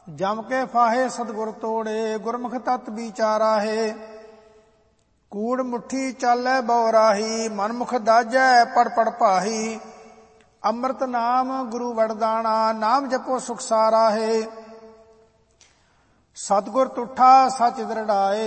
ਜਮ ਕੇ ਫਾਹੇ ਸਤਿਗੁਰ ਤੋੜੇ, ਗੁਰਮੁਖ ਤਤ ਵਿਚਾਰਾ ਹੈ। ਕੂੜ ਮੁੱਠੀ ਚਾਲੈ ਬਹੁ ਰਾਹੀ, ਮਨਮੁਖ ਦਾਜੈ ਪੜ ਪੜ ਭਾਹੀ। ਅੰਮ੍ਰਿਤ ਨਾਮ ਗੁਰੂ ਵਰਦਾਣਾ, ਨਾਮ ਜਪੋ ਸੁਖ ਸਾਰਾ ਹੈ। ਸਤਿਗੁਰ ਤੁਠਾ ਸਚ ਦ੍ਰਿੜਾਏ,